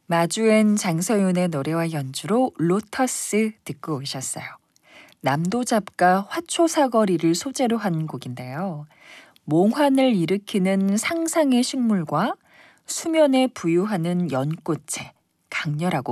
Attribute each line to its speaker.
Speaker 1: 마주엔 장서윤의 노래와 연주로 로터스 듣고 오셨어요. 남도 잡가 화초사거리를 소재로 한 곡인데요. 몽환을 일으키는 상상의 식물과 수면에 부유하는 연꽃에 강렬하고